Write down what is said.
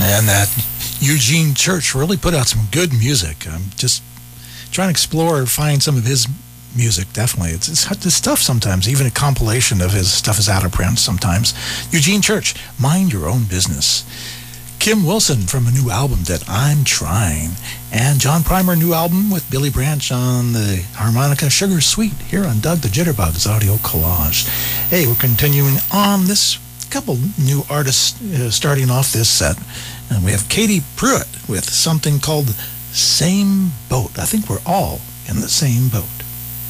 And that Eugene Church really put out some good music. I'm just trying to explore, find some of his music, definitely. It's tough sometimes. Even a compilation of his stuff is out of print sometimes. Eugene Church, Mind Your Own Business. Kim Wilson from a new album that I'm trying. And John Primer, new album with Billy Branch on the harmonica, Sugar Sweet, here on Doug the Jitterbugs Audio Collage. Hey, we're continuing on this couple new artists starting off this set. And we have Katie Pruitt with something called Same Boat. I think we're all in the same boat.